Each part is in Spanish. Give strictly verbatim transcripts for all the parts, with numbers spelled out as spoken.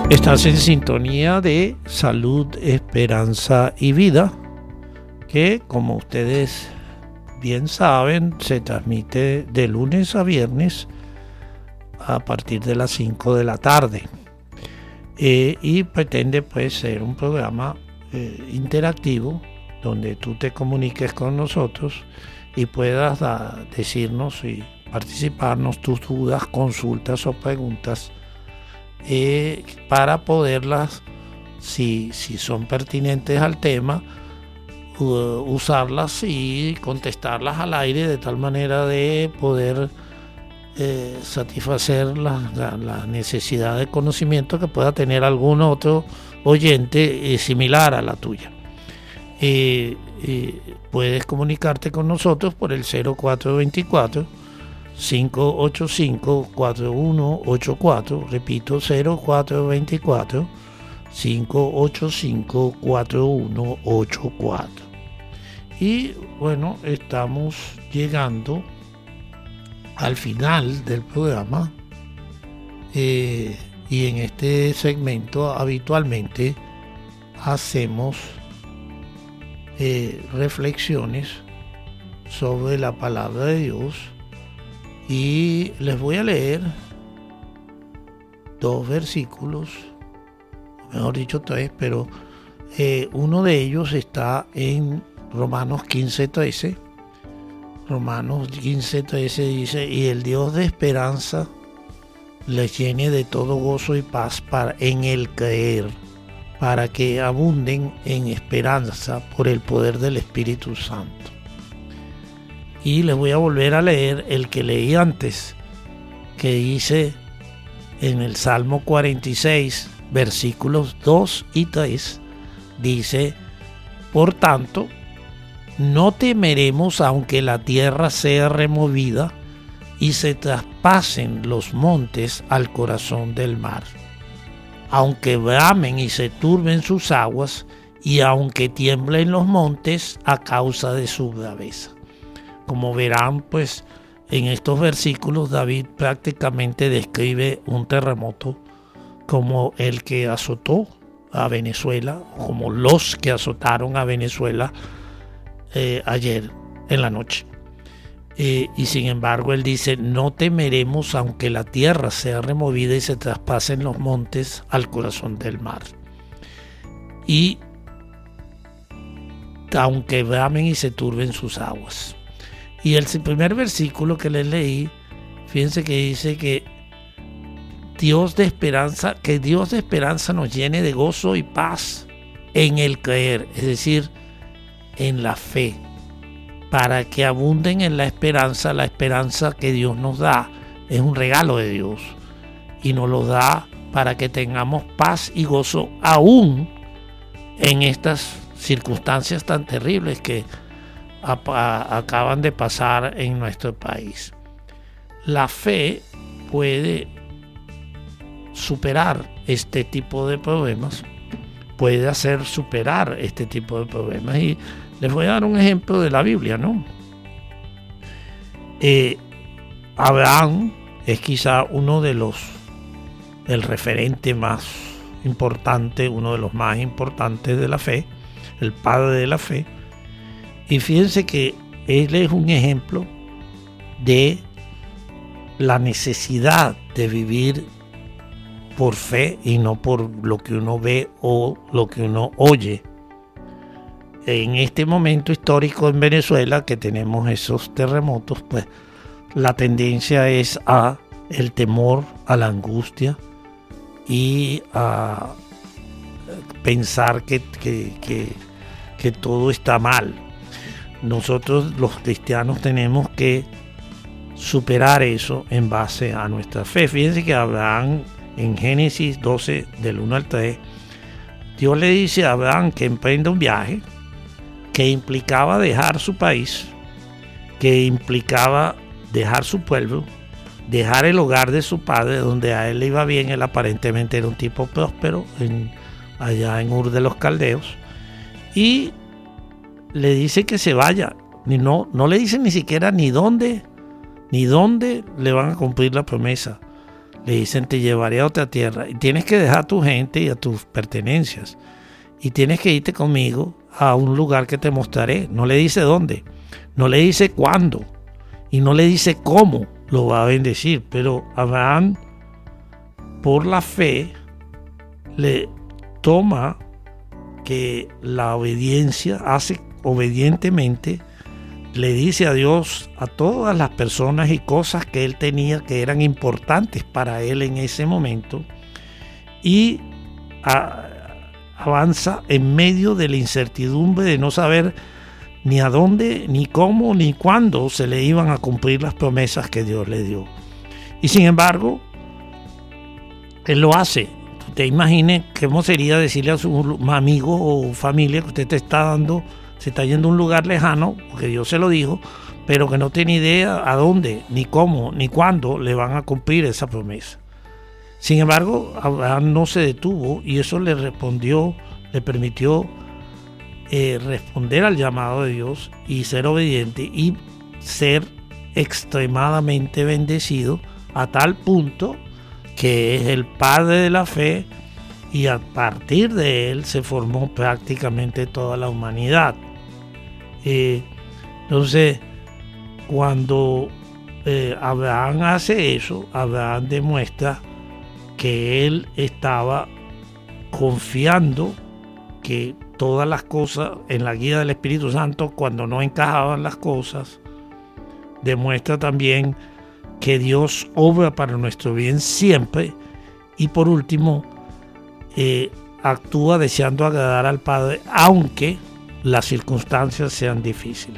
Estás en sintonía de Salud, Esperanza y Vida, que como ustedes bien saben se transmite de lunes a viernes a partir de las cinco de la tarde eh, y pretende pues ser un programa eh, interactivo donde tú te comuniques con nosotros y puedas da, decirnos y participarnos tus dudas, consultas o preguntas eh, para poderlas, si, si son pertinentes al tema, uh, usarlas y contestarlas al aire de tal manera de poder eh, satisfacer la, la, la necesidad de conocimiento que pueda tener algún otro oyente eh, similar a la tuya. Eh, eh, puedes comunicarte con nosotros por el cero cuatro dos cuatro, cinco ocho cinco, cuatro uno ocho cuatro, repito, cero cuatro dos cuatro, cinco ocho cinco, cuatro uno ocho cuatro. Y bueno, estamos llegando al final del programa eh, y en este segmento habitualmente hacemos Eh, reflexiones sobre la palabra de Dios y les voy a leer dos versículos, mejor dicho tres, pero eh, uno de ellos está en Romanos quince trece. Romanos quince trece dice: y el Dios de esperanza les llene de todo gozo y paz para, en el creer, para que abunden en esperanza por el poder del Espíritu Santo. Y les voy a volver a leer el que leí antes, que dice en el Salmo cuarenta y seis, versículos dos y tres, dice: por tanto, no temeremos aunque la tierra sea removida y se traspasen los montes al corazón del mar, aunque bramen y se turben sus aguas, y aunque tiemblen los montes a causa de su braveza. Como verán, pues, en estos versículos David prácticamente describe un terremoto como el que azotó a Venezuela, como los que azotaron a Venezuela eh, ayer en la noche. Eh, y sin embargo él dice: no temeremos aunque la tierra sea removida y se traspasen los montes al corazón del mar, y aunque bramen y se turben sus aguas. Y el primer versículo que les leí, fíjense que dice que Dios de esperanza, que Dios de esperanza nos llene de gozo y paz en el creer, es decir, en la fe, para que abunden en la esperanza. La esperanza que Dios nos da es un regalo de Dios y nos lo da para que tengamos paz y gozo aún en estas circunstancias tan terribles que a, a, acaban de pasar en nuestro país. La fe puede superar este tipo de problemas, puede hacer superar este tipo de problemas, y les voy a dar un ejemplo de la Biblia, ¿no? Eh, Abraham es quizá uno de los, el referente más importante, uno de los más importantes de la fe, el padre de la fe. Y fíjense que él es un ejemplo de la necesidad de vivir por fe y no por lo que uno ve o lo que uno oye. En este momento histórico en Venezuela, que tenemos esos terremotos, pues la tendencia es a el temor, a la angustia y a pensar que, que, que, que todo está mal. Nosotros los cristianos tenemos que superar eso en base a nuestra fe. Fíjense que Abraham, en Génesis doce, del uno al tres, Dios le dice a Abraham que emprenda un viaje que implicaba dejar su país, que implicaba dejar su pueblo, dejar el hogar de su padre, donde a él le iba bien. Él aparentemente era un tipo próspero en, allá en Ur de los Caldeos, y le dice que se vaya. Ni no, no le dice ni siquiera ni dónde, ni dónde le van a cumplir la promesa. Le dicen, te llevaré a otra tierra y tienes que dejar a tu gente y a tus pertenencias y tienes que irte conmigo a un lugar que te mostraré. No le dice dónde, no le dice cuándo y no le dice cómo lo va a bendecir, pero Abraham, por la fe, le toma que la obediencia, hace obedientemente, le dice a Dios a todas las personas y cosas que él tenía que eran importantes para él en ese momento, y a, avanza en medio de la incertidumbre de no saber ni a dónde, ni cómo, ni cuándo se le iban a cumplir las promesas que Dios le dio. Y sin embargo, él lo hace. Usted imagine cómo sería decirle a su amigo o familia que usted te está dando, se está yendo a un lugar lejano, porque Dios se lo dijo, pero que no tiene idea a dónde, ni cómo, ni cuándo le van a cumplir esa promesa. Sin embargo, Abraham no se detuvo y eso le respondió, le permitió eh, responder al llamado de Dios y ser obediente y ser extremadamente bendecido a tal punto que es el padre de la fe, y a partir de él se formó prácticamente toda la humanidad. Eh, entonces, cuando eh, Abraham hace eso, Abraham demuestra que él estaba confiando que todas las cosas en la guía del Espíritu Santo, cuando no encajaban las cosas, demuestra también que Dios obra para nuestro bien siempre, y por último eh, actúa deseando agradar al Padre aunque las circunstancias sean difíciles.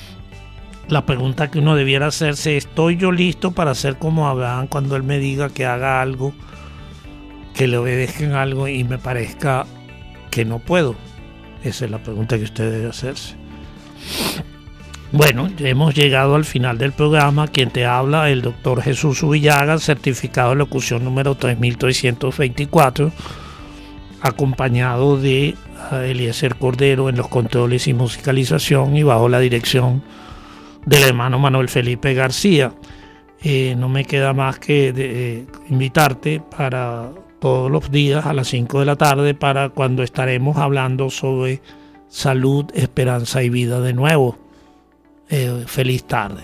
La pregunta que uno debiera hacerse es: ¿estoy yo listo para ser como Abraham cuando él me diga que haga algo, que le obedezca en algo y me parezca que no puedo? Esa es la pregunta que usted debe hacerse. Bueno, hemos llegado al final del programa. Quien te habla, el doctor Jesús Subillaga, certificado de locución número tres mil trescientos veinticuatro, acompañado de Eliezer Cordero en los controles y musicalización y bajo la dirección del hermano Manuel Felipe García. Eh, no me queda más que de, eh, invitarte para todos los días a las cinco de la tarde para cuando estaremos hablando sobre salud, esperanza y vida de nuevo. Eh, feliz tarde.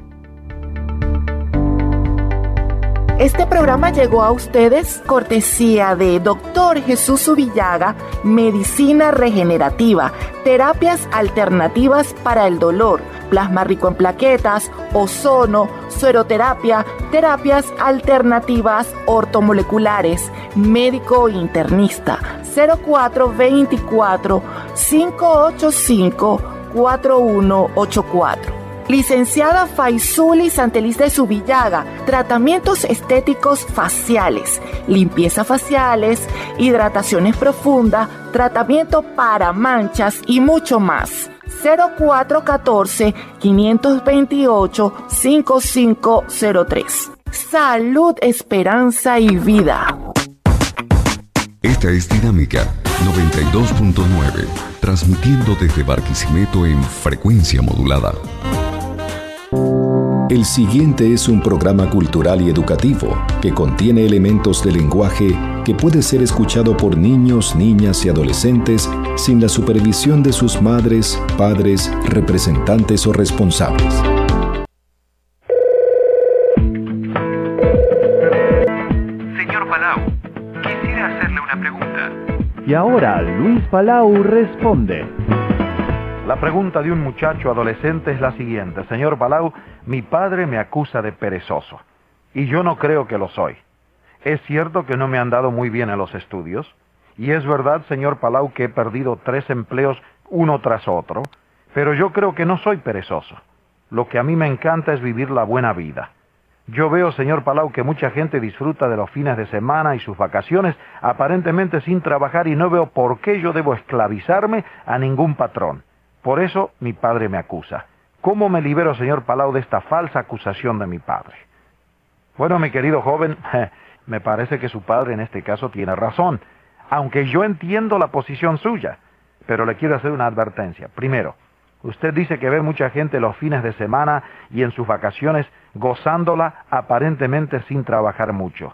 Este programa llegó a ustedes cortesía de doctor Jesús Subillaga, Medicina Regenerativa, Terapias Alternativas para el Dolor, Plasma Rico en Plaquetas, Ozono, Sueroterapia, Terapias Alternativas Ortomoleculares, Médico Internista, cero cuatro veinticuatro, cinco ochenta y cinco, cuatro uno ocho cuatro. Licenciada Faizuli Santeliz de Subillaga, tratamientos estéticos faciales, limpieza faciales, hidrataciones profundas, tratamiento para manchas y mucho más. cero cuatro uno cuatro, cinco dos ocho, cinco cinco cero tres. Salud, esperanza y vida. Esta es Dinámica noventa y dos punto nueve, transmitiendo desde Barquisimeto en frecuencia modulada. El siguiente es un programa cultural y educativo que contiene elementos de lenguaje que puede ser escuchado por niños, niñas y adolescentes sin la supervisión de sus madres, padres, representantes o responsables. Señor Palau, quisiera hacerle una pregunta. Y ahora Luis Palau responde. La pregunta de un muchacho adolescente es la siguiente: señor Palau, mi padre me acusa de perezoso, y yo no creo que lo soy. ¿Es cierto que no me han dado muy bien en los estudios? Y es verdad, señor Palau, que he perdido tres empleos uno tras otro, pero yo creo que no soy perezoso. Lo que a mí me encanta es vivir la buena vida. Yo veo, señor Palau, que mucha gente disfruta de los fines de semana y sus vacaciones aparentemente sin trabajar, y no veo por qué yo debo esclavizarme a ningún patrón. Por eso mi padre me acusa. ¿Cómo me libero, señor Palau, de esta falsa acusación de mi padre? Bueno, mi querido joven, me parece que su padre en este caso tiene razón, aunque yo entiendo la posición suya, pero le quiero hacer una advertencia. Primero, usted dice que ve mucha gente los fines de semana y en sus vacaciones gozándola aparentemente sin trabajar mucho.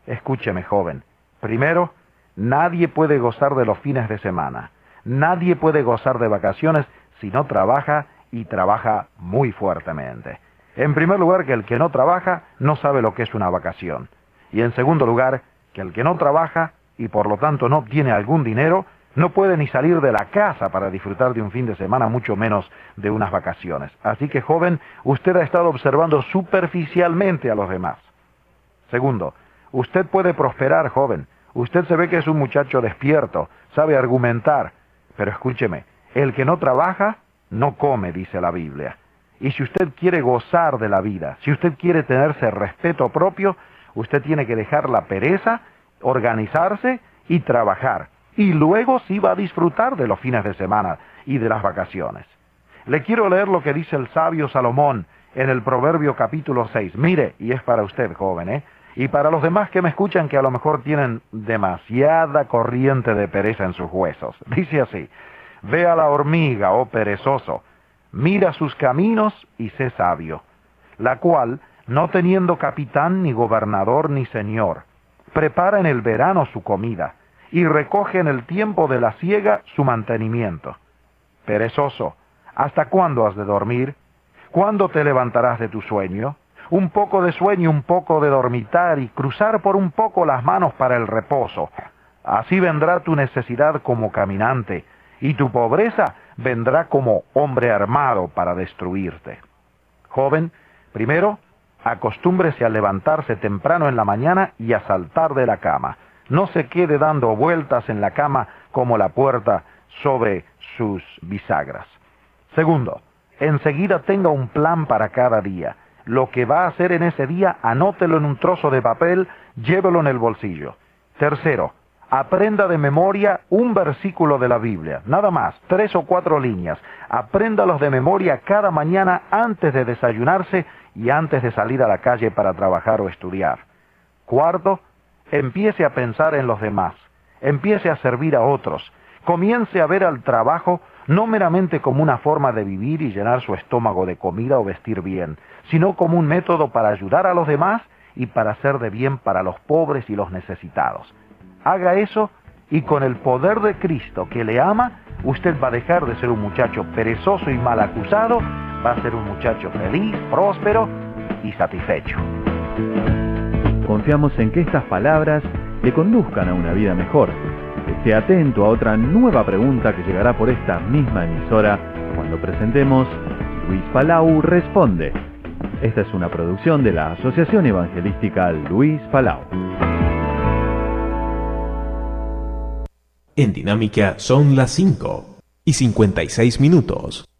Escúcheme, joven. Primero, nadie puede gozar de los fines de semana. Nadie puede gozar de vacaciones si no trabaja y trabaja muy fuertemente. En primer lugar, que el que no trabaja no sabe lo que es una vacación. Y en segundo lugar, que el que no trabaja y por lo tanto no obtiene algún dinero, no puede ni salir de la casa para disfrutar de un fin de semana, mucho menos de unas vacaciones. Así que, joven, usted ha estado observando superficialmente a los demás. Segundo, usted puede prosperar, joven. Usted se ve que es un muchacho despierto, sabe argumentar. Pero escúcheme, el que no trabaja, no come, dice la Biblia. Y si usted quiere gozar de la vida, si usted quiere tenerse respeto propio, usted tiene que dejar la pereza, organizarse y trabajar. Y luego sí va a disfrutar de los fines de semana y de las vacaciones. Le quiero leer lo que dice el sabio Salomón en el Proverbio capítulo seis. Mire, y es para usted, joven, ¿eh? Y para los demás que me escuchan que a lo mejor tienen demasiada corriente de pereza en sus huesos. Dice así: ve a la hormiga, oh perezoso, mira sus caminos y sé sabio, la cual, no teniendo capitán, ni gobernador, ni señor, prepara en el verano su comida, y recoge en el tiempo de la siega su mantenimiento. Perezoso, ¿hasta cuándo has de dormir? ¿Cuándo te levantarás de tu sueño? Un poco de sueño, un poco de dormitar, y cruzar por un poco las manos para el reposo. Así vendrá tu necesidad como caminante, y tu pobreza vendrá como hombre armado para destruirte. Joven, primero, acostúmbrese a levantarse temprano en la mañana y a saltar de la cama. No se quede dando vueltas en la cama como la puerta sobre sus bisagras. Segundo, enseguida tenga un plan para cada día. Lo que va a hacer en ese día, anótelo en un trozo de papel, llévelo en el bolsillo. Tercero, aprenda de memoria un versículo de la Biblia, nada más, tres o cuatro líneas. Apréndalos de memoria cada mañana antes de desayunarse y antes de salir a la calle para trabajar o estudiar. Cuarto, empiece a pensar en los demás, empiece a servir a otros, comience a ver al trabajo no meramente como una forma de vivir y llenar su estómago de comida o vestir bien, sino como un método para ayudar a los demás y para hacer de bien para los pobres y los necesitados. Haga eso y con el poder de Cristo que le ama, usted va a dejar de ser un muchacho perezoso y mal acusado, va a ser un muchacho feliz, próspero y satisfecho. Confiamos en que estas palabras le conduzcan a una vida mejor. Esté atento a otra nueva pregunta que llegará por esta misma emisora cuando presentemos Luis Palau Responde. Esta es una producción de la Asociación Evangelística Luis Palau. En Dinámica son las cinco y cincuenta y seis minutos.